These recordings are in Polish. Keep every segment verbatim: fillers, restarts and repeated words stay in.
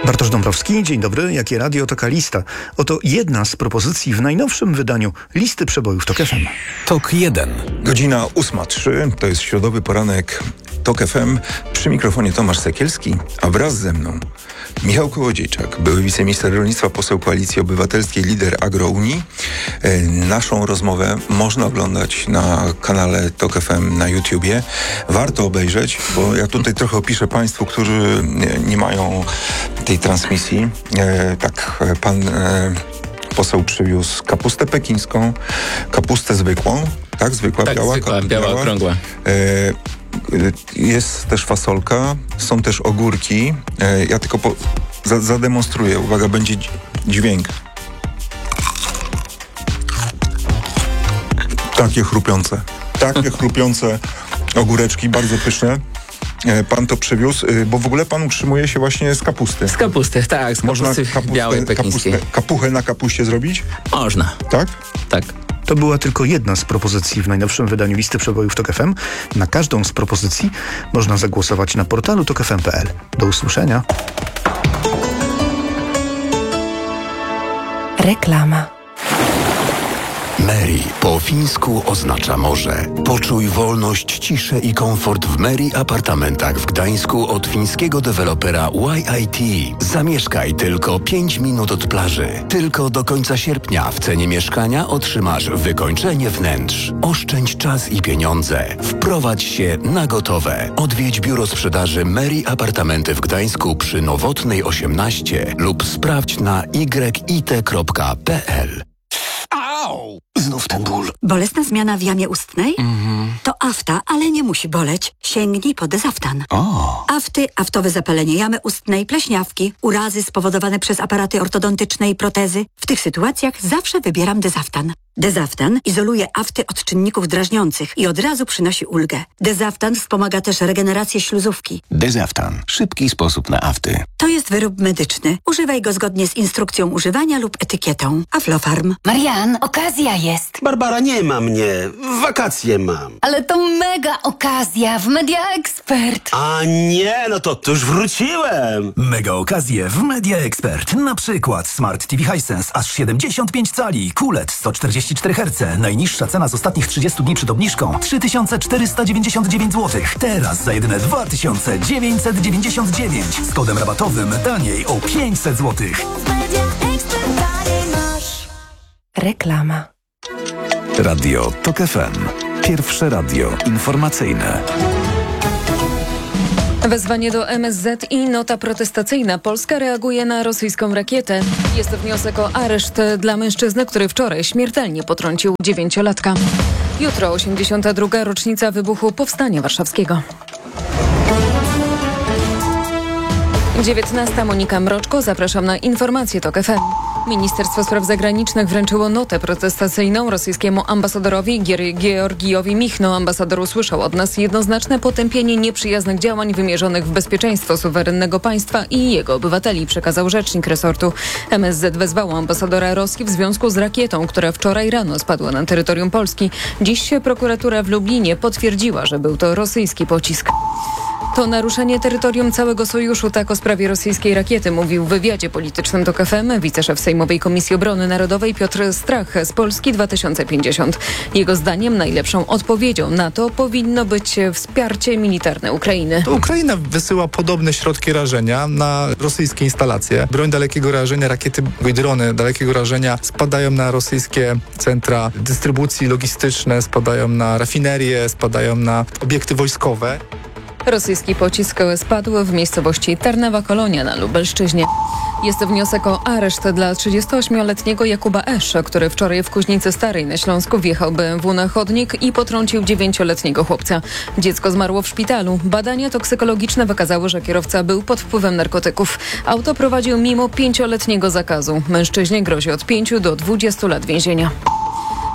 Bartosz Dąbrowski, dzień dobry. Jakie radio, taka lista. Oto jedna z propozycji w najnowszym wydaniu listy przebojów TOK F M. TOK jeden. Godzina ósma trzy, to jest środowy poranek TOK F M. Przy mikrofonie Tomasz Sekielski, a wraz ze mną Michał Kołodziejczak, były wiceminister rolnictwa, poseł Koalicji Obywatelskiej, lider Agrounii. E, naszą rozmowę można oglądać na kanale TOK F M na YouTubie. Warto obejrzeć, bo ja tutaj trochę opiszę Państwu, którzy nie, nie mają tej transmisji. E, tak, pan e, poseł przywiózł kapustę pekińską, kapustę zwykłą, tak? Zwykła, tak, biała, zwykła, ka- biała, biała, okrągła. E, Jest też fasolka, są też ogórki. E, ja tylko po, za, zademonstruję. Uwaga, będzie dź- dźwięk. Takie chrupiące. Takie chrupiące ogóreczki, bardzo pyszne. E, pan to przywiózł, e, bo w ogóle pan utrzymuje się właśnie z kapusty. Z kapusty, tak, z Można kapusty kapustę, białej pekińskiej. kapustę, kapuchę na kapuście zrobić? Można, Tak? tak. To była tylko jedna z propozycji w najnowszym wydaniu listy przebojów TOK F M. Na każdą z propozycji można zagłosować na portalu tok f m kropka p l. Do usłyszenia. Reklama. Meri po fińsku oznacza morze. Poczuj wolność, ciszę i komfort w Meri apartamentach w Gdańsku od fińskiego dewelopera Y I T. Zamieszkaj tylko pięć minut od plaży. Tylko do końca sierpnia w cenie mieszkania otrzymasz wykończenie wnętrz. Oszczędź czas i pieniądze. Wprowadź się na gotowe. Odwiedź biuro sprzedaży Meri Apartamenty w Gdańsku przy Nowotnej osiemnaście lub sprawdź na y i t kropka p l. Au! Znów ten ból. Bolesna zmiana w jamie ustnej? Mhm. To afta, ale nie musi boleć. Sięgnij po Dezaftan. O! Afty, aftowe zapalenie jamy ustnej, pleśniawki, urazy spowodowane przez aparaty ortodontyczne i protezy. W tych sytuacjach zawsze wybieram Dezaftan. Dezaftan izoluje afty od czynników drażniących i od razu przynosi ulgę. Dezaftan wspomaga też regenerację śluzówki. Dezaftan. Szybki sposób na afty. To jest wyrób medyczny. Używaj go zgodnie z instrukcją używania lub etykietą. Aflofarm. Marian, okazja jest. Barbara, nie ma mnie. Wakacje mam. Ale to mega okazja w Media Expert. A nie, no to, to już wróciłem. Mega okazje w Media Expert. Na przykład Smart T V Hisense aż siedemdziesiąt pięć cali, Q L E D sto czterdzieści cztery herce. Najniższa cena z ostatnich trzydziestu dni przed obniżką trzy tysiące czterysta dziewięćdziesiąt dziewięć złotych. Teraz za jedyne dwa tysiące dziewięćset dziewięćdziesiąt dziewięć. Z kodem rabatowym taniej o pięćset złotych. Reklama. Radio TOK F M. Pierwsze radio informacyjne. Wezwanie do M S Z i nota protestacyjna. Polska reaguje na rosyjską rakietę. Jest to wniosek o areszt dla mężczyzny, który wczoraj śmiertelnie potrącił dziewięciolatka. Jutro osiemdziesiąta druga rocznica wybuchu Powstania Warszawskiego. dziewiętnasta. Monika Mroczko. Zapraszam na informacje TOK F M. Ministerstwo Spraw Zagranicznych wręczyło notę protestacyjną rosyjskiemu ambasadorowi Gier- Georgijowi Michno. Ambasador usłyszał od nas jednoznaczne potępienie nieprzyjaznych działań wymierzonych w bezpieczeństwo suwerennego państwa i jego obywateli, przekazał rzecznik resortu. M S Z wezwało ambasadora Rosji w związku z rakietą, która wczoraj rano spadła na terytorium Polski. Dziś prokuratura w Lublinie potwierdziła, że był to rosyjski pocisk. To naruszenie terytorium całego sojuszu, tak o sprawie rosyjskiej rakiety mówił w wywiadzie politycznym TOK F M wiceszef Sejmowej Komisji Obrony Narodowej Piotr Strach z Polski dwa tysiące pięćdziesiąt. Jego zdaniem najlepszą odpowiedzią na to powinno być wsparcie militarne Ukrainy. To Ukraina wysyła podobne środki rażenia na rosyjskie instalacje. Broń dalekiego rażenia, rakiety i drony dalekiego rażenia spadają na rosyjskie centra dystrybucji logistyczne, spadają na rafinerie, spadają na obiekty wojskowe. Rosyjski pocisk spadł w miejscowości Tarnowa Kolonia na Lubelszczyźnie. Jest to wniosek o areszt dla trzydziestoośmioletniego Jakuba Esz, który wczoraj w Kuźnicy Starej na Śląsku wjechał B M W na chodnik i potrącił dziewięcioletniego chłopca. Dziecko zmarło w szpitalu. Badania toksykologiczne wykazały, że kierowca był pod wpływem narkotyków. Auto prowadził mimo pięcioletniego zakazu. Mężczyźnie grozi od pięciu do dwudziestu lat więzienia.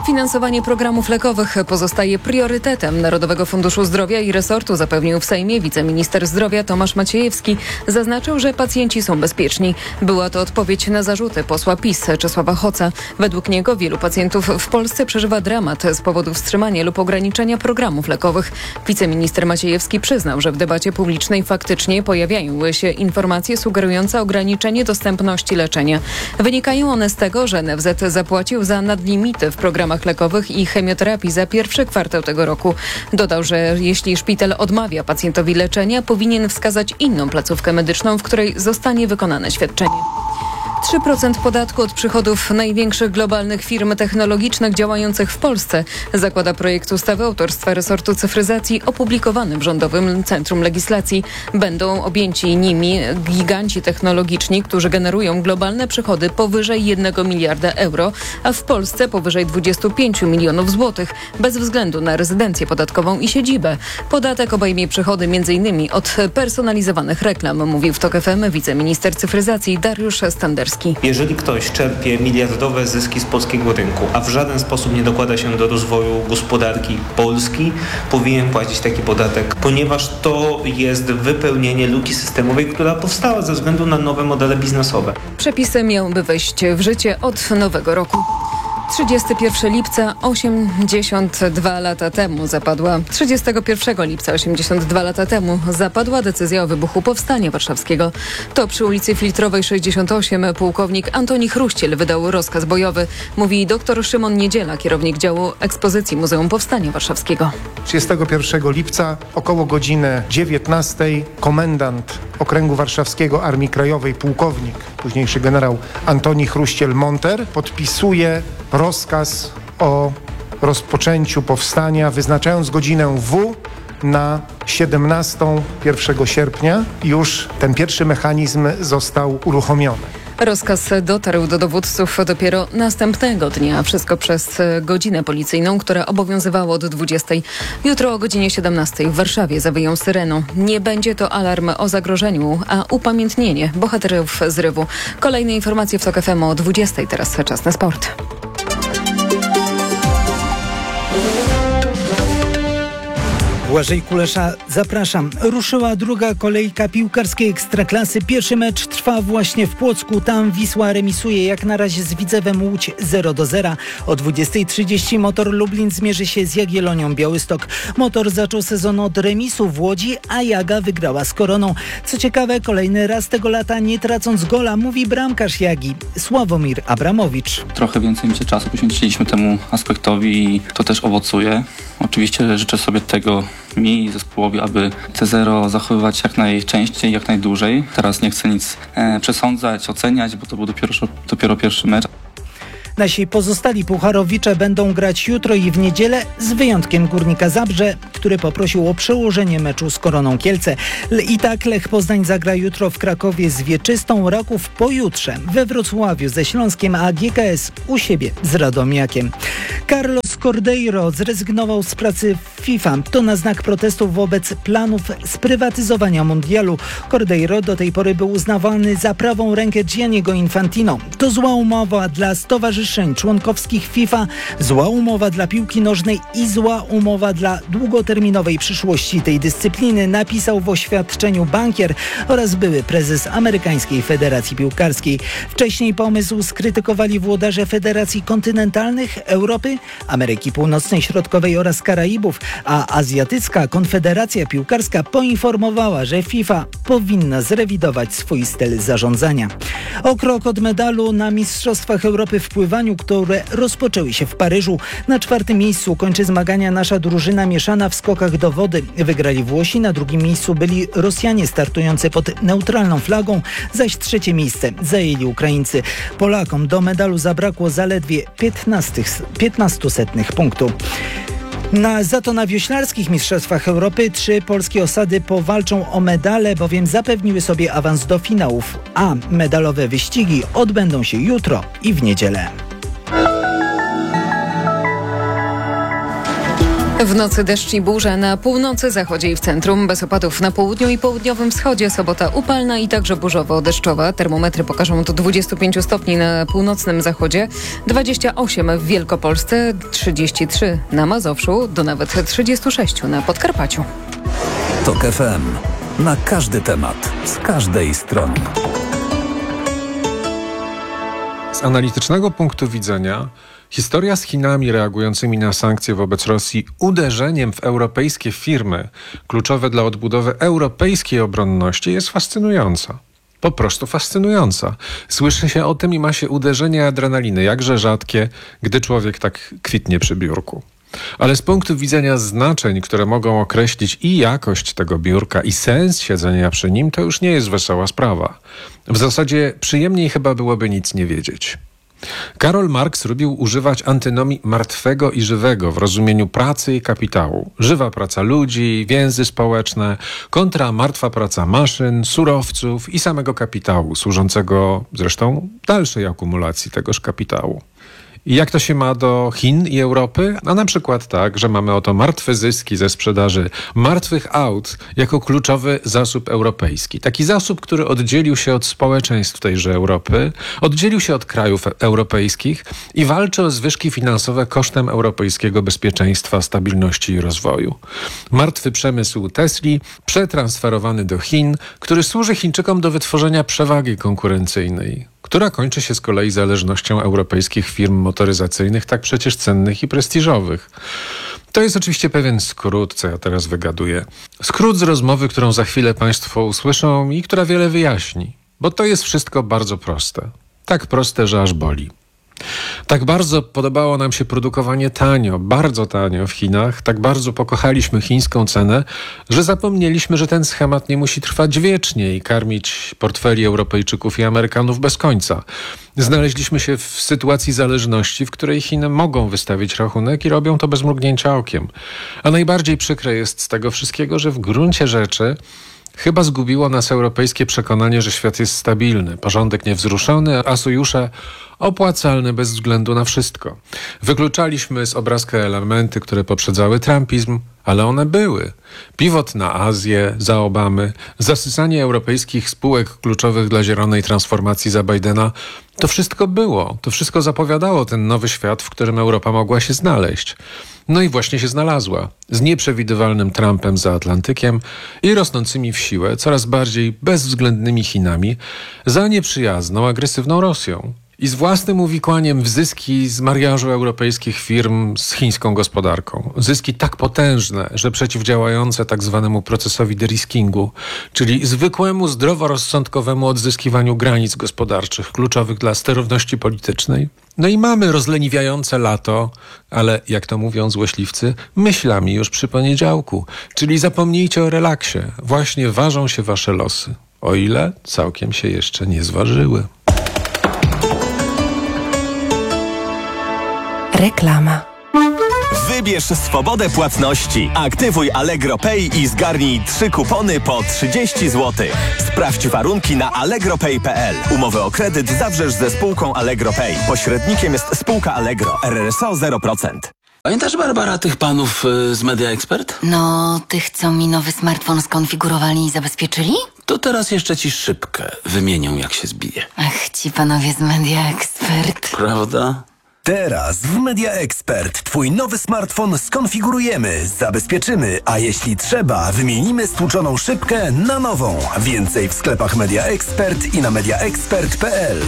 Finansowanie programów lekowych pozostaje priorytetem Narodowego Funduszu Zdrowia i resortu, zapewnił w Sejmie wiceminister zdrowia Tomasz Maciejewski. Zaznaczył, że pacjenci są bezpieczni. Była to odpowiedź na zarzuty posła PiS Czesława Hoca. Według niego wielu pacjentów w Polsce przeżywa dramat z powodu wstrzymania lub ograniczenia programów lekowych. Wiceminister Maciejewski przyznał, że w debacie publicznej faktycznie pojawiają się informacje sugerujące ograniczenie dostępności leczenia. Wynikają one z tego, że N F Z zapłacił za nadlimity w programach lekowych i chemioterapii za pierwszy kwartał tego roku. Dodał, że jeśli szpital odmawia pacjentowi leczenia, powinien wskazać inną placówkę medyczną, w której zostanie wykonane świadczenie. trzy procent podatku od przychodów największych globalnych firm technologicznych działających w Polsce zakłada projekt ustawy autorstwa resortu cyfryzacji opublikowany w Rządowym Centrum Legislacji. Będą objęci nimi giganci technologiczni, którzy generują globalne przychody powyżej jednego miliarda euro, a w Polsce powyżej dwudziestu pięciu milionów złotych, bez względu na rezydencję podatkową i siedzibę. Podatek obejmie przychody m.in. od personalizowanych reklam, mówił w TOK F M wiceminister cyfryzacji Dariusz Standerski. Jeżeli ktoś czerpie miliardowe zyski z polskiego rynku, a w żaden sposób nie dokłada się do rozwoju gospodarki Polski, powinien płacić taki podatek, ponieważ to jest wypełnienie luki systemowej, która powstała ze względu na nowe modele biznesowe. Przepisy miałyby wejść w życie od nowego roku. trzydziestego pierwszego lipca osiemdziesiąt dwa lata temu zapadła trzydziestego pierwszego lipca osiemdziesiąt dwa lata temu zapadła decyzja o wybuchu Powstania Warszawskiego. To przy ulicy Filtrowej sześćdziesiąt osiem pułkownik Antoni Chruściel wydał rozkaz bojowy, mówi dr Szymon Niedziela, kierownik działu ekspozycji Muzeum Powstania Warszawskiego. trzydziestego pierwszego lipca około godziny dziewiętnastej komendant Okręgu Warszawskiego Armii Krajowej pułkownik, późniejszy generał Antoni Chruściel-Monter podpisuje rozkaz o rozpoczęciu powstania, wyznaczając godzinę W na siedemnastą pierwszego sierpnia. Już ten pierwszy mechanizm został uruchomiony. Rozkaz dotarł do dowódców dopiero następnego dnia. Wszystko przez godzinę policyjną, która obowiązywała od dwudziestej. Jutro o godzinie siedemnastej w Warszawie zawyją syreną. Nie będzie to alarm o zagrożeniu, a upamiętnienie bohaterów zrywu. Kolejne informacje w TOK F M o dwudziestej. Teraz czas na sport. Błażej Kulesza, zapraszam. Ruszyła druga kolejka piłkarskiej Ekstraklasy. Pierwszy mecz trwa właśnie w Płocku. Tam Wisła remisuje jak na razie z Widzewem Łódź zero do zera. O dwudziestej trzydzieści Motor Lublin zmierzy się z Jagiellonią Białystok. Motor zaczął sezon od remisu w Łodzi, a Jaga wygrała z Koroną. Co ciekawe, kolejny raz tego lata nie tracąc gola, mówi bramkarz Jagi, Sławomir Abramowicz. Trochę więcej mi się czasu poświęciliśmy temu aspektowi i to też owocuje. Oczywiście życzę sobie tego mi i zespołowi, aby te zero zachowywać jak najczęściej, jak najdłużej. Teraz nie chcę nic e, przesądzać, oceniać, bo to był dopiero, dopiero pierwszy mecz. Nasi pozostali pucharowicze będą grać jutro i w niedzielę, z wyjątkiem Górnika Zabrze, który poprosił o przełożenie meczu z Koroną Kielce. I tak Lech Poznań zagra jutro w Krakowie z Wieczystą, Raków pojutrze we Wrocławiu ze Śląskiem, a G K S u siebie z Radomiakiem. Carlos Cordeiro zrezygnował z pracy w FIFA. To na znak protestów wobec planów sprywatyzowania mundialu. Cordeiro do tej pory był uznawany za prawą rękę Gianniego Infantino. To zła umowa dla stowarzyszeń członkowskich FIFA, zła umowa dla piłki nożnej i zła umowa dla długoterminowej przyszłości tej dyscypliny, napisał w oświadczeniu bankier oraz były prezes amerykańskiej Federacji Piłkarskiej. Wcześniej pomysł skrytykowali włodarze Federacji Kontynentalnych, Europy, Ameryki Północnej, Środkowej oraz Karaibów, a Azjatycka Konfederacja Piłkarska poinformowała, że FIFA powinna zrewidować swój styl zarządzania. O krok od medalu na Mistrzostwach Europy w pływaniu, które rozpoczęły się w Paryżu. Na czwartym miejscu kończy zmagania nasza drużyna mieszana w skokach do wody. Wygrali Włosi, na drugim miejscu byli Rosjanie startujący pod neutralną flagą, zaś trzecie miejsce zajęli Ukraińcy. Polakom do medalu zabrakło zaledwie piętnastu setnych punktu. Na, za to na wioślarskich Mistrzostwach Europy trzy polskie osady powalczą o medale, bowiem zapewniły sobie awans do finałów, a medalowe wyścigi odbędą się jutro i w niedzielę. W nocy deszcz i burza na północy, zachodzie i w centrum. Bez opadów na południu i południowym wschodzie. Sobota upalna i także burzowo-deszczowa. Termometry pokażą do dwudziestu pięciu stopni na północnym zachodzie, dwadzieścia osiem w Wielkopolsce, trzydzieści trzy na Mazowszu, do nawet trzydziestu sześciu na Podkarpaciu. TOK F M. Na każdy temat, z każdej strony. Z analitycznego punktu widzenia historia z Chinami reagującymi na sankcje wobec Rosji uderzeniem w europejskie firmy kluczowe dla odbudowy europejskiej obronności jest fascynująca. Po prostu fascynująca. Słyszy się o tym i ma się uderzenie adrenaliny, jakże rzadkie, gdy człowiek tak kwitnie przy biurku. Ale z punktu widzenia znaczeń, które mogą określić i jakość tego biurka, i sens siedzenia przy nim, to już nie jest wesoła sprawa. W zasadzie przyjemniej chyba byłoby nic nie wiedzieć. Karol Marx lubił używać antynomii martwego i żywego w rozumieniu pracy i kapitału. Żywa praca ludzi, więzy społeczne, kontra martwa praca maszyn, surowców i samego kapitału, służącego zresztą dalszej akumulacji tegoż kapitału. I jak to się ma do Chin i Europy? A na przykład tak, że mamy oto martwe zyski ze sprzedaży martwych aut jako kluczowy zasób europejski. Taki zasób, który oddzielił się od społeczeństw tejże Europy, oddzielił się od krajów europejskich i walczy o zwyżki finansowe kosztem europejskiego bezpieczeństwa, stabilności i rozwoju. Martwy przemysł Tesli, przetransferowany do Chin, który służy Chińczykom do wytworzenia przewagi konkurencyjnej, która kończy się z kolei zależnością europejskich firm motoryzacyjnych, tak przecież cennych i prestiżowych. To jest oczywiście pewien skrót, co ja teraz wygaduję. Skrót z rozmowy, którą za chwilę Państwo usłyszą i która wiele wyjaśni. Bo to jest wszystko bardzo proste. Tak proste, że aż boli. Tak bardzo podobało nam się produkowanie tanio, bardzo tanio w Chinach, tak bardzo pokochaliśmy chińską cenę, że zapomnieliśmy, że ten schemat nie musi trwać wiecznie i karmić portfeli Europejczyków i Amerykanów bez końca. Znaleźliśmy się w sytuacji zależności, w której Chiny mogą wystawić rachunek i robią to bez mrugnięcia okiem. A najbardziej przykre jest z tego wszystkiego, że w gruncie rzeczy chyba zgubiło nas europejskie przekonanie, że świat jest stabilny, porządek niewzruszony, a sojusze opłacalne bez względu na wszystko. Wykluczaliśmy z obrazka elementy, które poprzedzały trumpizm, ale one były. Pivot na Azję za Obamy, zasysanie europejskich spółek kluczowych dla zielonej transformacji za Bidena. To wszystko było. To wszystko zapowiadało ten nowy świat, w którym Europa mogła się znaleźć. No i właśnie się znalazła. Z nieprzewidywalnym Trumpem za Atlantykiem i rosnącymi w siłę, coraz bardziej bezwzględnymi Chinami, za nieprzyjazną, agresywną Rosją. I z własnym uwikłaniem w zyski z mariażu europejskich firm z chińską gospodarką. Zyski tak potężne, że przeciwdziałające tak zwanemu procesowi deriskingu, czyli zwykłemu, zdroworozsądkowemu odzyskiwaniu granic gospodarczych kluczowych dla sterowności politycznej. No i mamy rozleniwiające lato, ale jak to mówią złośliwcy, myślami już przy poniedziałku. Czyli zapomnijcie o relaksie. Właśnie ważą się wasze losy. O ile całkiem się jeszcze nie zważyły. Reklama. Wybierz swobodę płatności. Aktywuj Allegro Pay i zgarnij trzy kupony po trzydzieści złotych. Sprawdź warunki na allegro pay kropka p l. Umowę o kredyt zawrzesz ze spółką Allegro Pay. Pośrednikiem jest spółka Allegro. R R S O zero procent. Pamiętasz, Barbara, tych panów y, z Media Expert? No, tych, co mi nowy smartfon skonfigurowali i zabezpieczyli? To teraz jeszcze ci szybkę wymienią, jak się zbije. Ach, ci panowie z Media Expert. Prawda? Teraz w Media Expert Twój nowy smartfon skonfigurujemy, zabezpieczymy, a jeśli trzeba, wymienimy stłuczoną szybkę na nową. Więcej w sklepach Media Expert i na media expert kropka p l.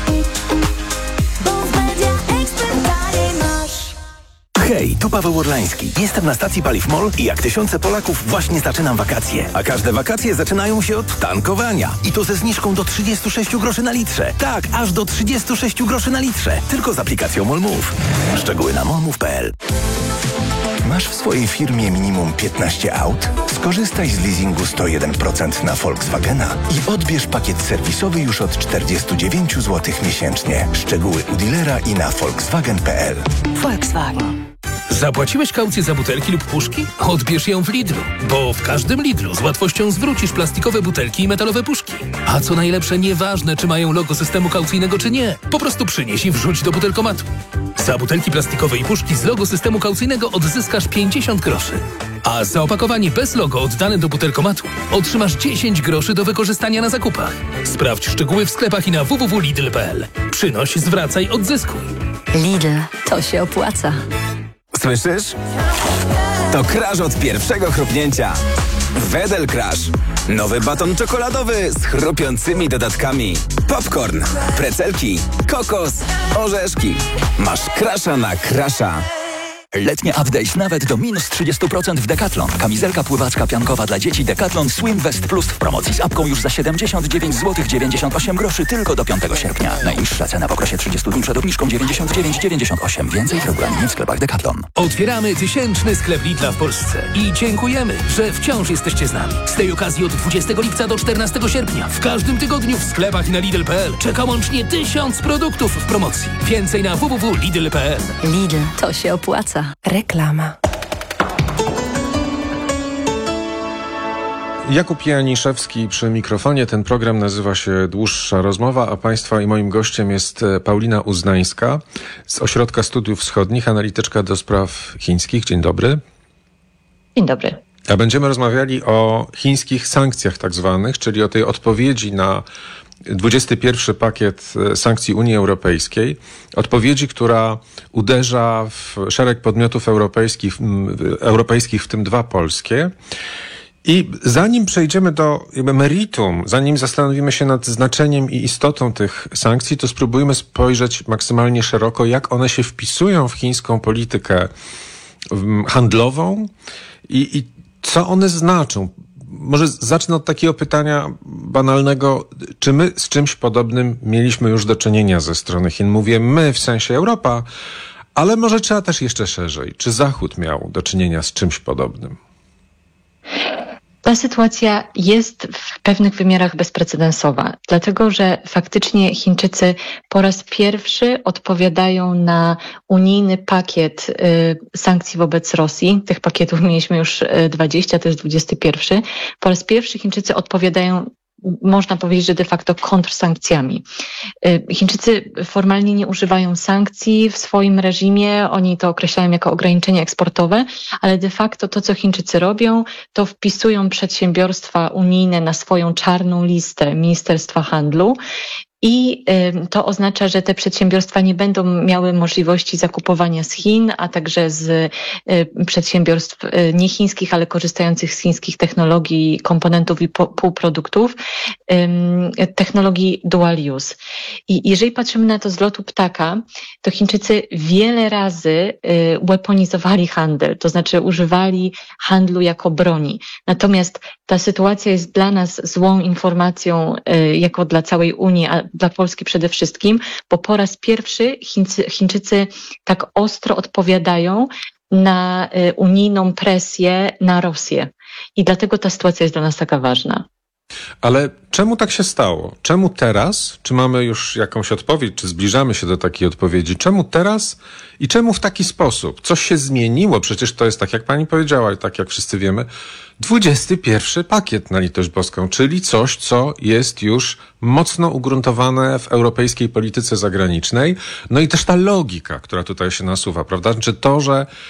Hej, tu Paweł Orlański. Jestem na stacji Paliw MOL i jak tysiące Polaków właśnie zaczynam wakacje. A każde wakacje zaczynają się od tankowania. I to ze zniżką do trzydziestu sześciu groszy na litrze. Tak, aż do trzydziestu sześciu groszy na litrze. Tylko z aplikacją MOLMove. Szczegóły na molmove kropka p l. Masz w swojej firmie minimum piętnaście aut? Skorzystaj z leasingu sto jeden procent na Volkswagena i odbierz pakiet serwisowy już od czterdziestu dziewięciu złotych miesięcznie. Szczegóły u dealera i na volkswagen kropka p l. Volkswagen. Zapłaciłeś kaucję za butelki lub puszki? Odbierz ją w Lidlu, bo w każdym Lidlu z łatwością zwrócisz plastikowe butelki i metalowe puszki. A co najlepsze, nieważne czy mają logo systemu kaucyjnego czy nie, po prostu przynieś i wrzuć do butelkomatu. Za butelki plastikowe i puszki z logo systemu kaucyjnego odzyskasz pięćdziesiąt groszy. A za opakowanie bez logo oddane do butelkomatu otrzymasz dziesięć groszy do wykorzystania na zakupach. Sprawdź szczegóły w sklepach i na w w w kropka lidl kropka p l. Przynoś, zwracaj, odzyskuj. Lidl, to się opłaca. Słyszysz? To crash od pierwszego chrupnięcia. Wedel Crash. Nowy baton czekoladowy z chrupiącymi dodatkami. Popcorn, precelki, kokos, orzeszki. Masz crasha na crasha. Letnie update nawet do minus trzydzieści procent w Decathlon. Kamizelka pływacka piankowa dla dzieci Decathlon Swim Vest Plus w promocji z apką już za siedemdziesiąt dziewięć złotych dziewięćdziesiąt osiem groszy tylko do piątego sierpnia. Najniższa cena w okresie trzydziestu dni przed obniżką dziewięćdziesiąt dziewięć dziewięćdziesiąt osiem. Więcej w regulaminie w sklepach Decathlon. Otwieramy tysięczny sklep Lidla w Polsce i dziękujemy, że wciąż jesteście z nami. Z tej okazji od dwudziestego lipca do czternastego sierpnia w każdym tygodniu w sklepach i na lidl kropka p l czeka łącznie tysiąc produktów w promocji. Więcej na w w w kropka lidl kropka p l. Lidl, to się opłaca. Reklama. Jakub Janiszewski przy mikrofonie. Ten program nazywa się Dłuższa Rozmowa, a Państwa i moim gościem jest Paulina Uznańska z Ośrodka Studiów Wschodnich, analityczka do spraw chińskich. Dzień dobry. Dzień dobry. A będziemy rozmawiali o chińskich sankcjach tak zwanych, czyli o tej odpowiedzi na dwudziesty pierwszy pakiet sankcji Unii Europejskiej. Odpowiedzi, która uderza w szereg podmiotów europejskich, europejskich, w tym dwa polskie. I zanim przejdziemy do jakby meritum, zanim zastanowimy się nad znaczeniem i istotą tych sankcji, to spróbujmy spojrzeć maksymalnie szeroko, jak one się wpisują w chińską politykę handlową i, i co one znaczą. Może zacznę od takiego pytania banalnego. Czy my z czymś podobnym mieliśmy już do czynienia ze strony Chin? Mówię my, w sensie Europa, ale może trzeba też jeszcze szerzej. Czy Zachód miał do czynienia z czymś podobnym? Ta sytuacja jest w pewnych wymiarach bezprecedensowa, dlatego że faktycznie Chińczycy po raz pierwszy odpowiadają na unijny pakiet y, sankcji wobec Rosji. Tych pakietów mieliśmy już dwadzieścia, to jest dwudziesty pierwszy. Po raz pierwszy Chińczycy odpowiadają, można powiedzieć, że de facto kontrsankcjami. Chińczycy formalnie nie używają sankcji w swoim reżimie, oni to określają jako ograniczenia eksportowe, ale de facto to, co Chińczycy robią, to wpisują przedsiębiorstwa unijne na swoją czarną listę Ministerstwa Handlu. I to oznacza, że te przedsiębiorstwa nie będą miały możliwości zakupowania z Chin, a także z przedsiębiorstw niechińskich, ale korzystających z chińskich technologii, komponentów i półproduktów, technologii dual use. I jeżeli patrzymy na to z lotu ptaka, to Chińczycy wiele razy weaponizowali handel, to znaczy używali handlu jako broni. Natomiast ta sytuacja jest dla nas złą informacją, jako dla całej Unii, a dla Polski przede wszystkim, bo po raz pierwszy Chińcy, Chińczycy tak ostro odpowiadają na unijną presję na Rosję. I dlatego ta sytuacja jest dla nas taka ważna. Ale czemu tak się stało? Czemu teraz? Czy mamy już jakąś odpowiedź? Czy zbliżamy się do takiej odpowiedzi? Czemu teraz i czemu w taki sposób? Coś się zmieniło? Przecież to jest, tak jak pani powiedziała i tak jak wszyscy wiemy, dwudziesty pierwszy pakiet na litość boską, czyli coś, co jest już mocno ugruntowane w europejskiej polityce zagranicznej. No i też ta logika, która tutaj się nasuwa, prawda? Czy to, że